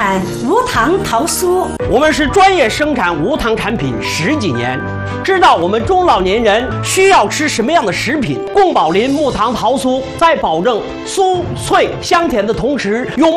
产无糖桃酥。 我们是专业生产无糖产品10几年，知道我们中老年人需要吃什么样的食品。贡宝林木糖桃酥在保证酥脆香甜的同时，用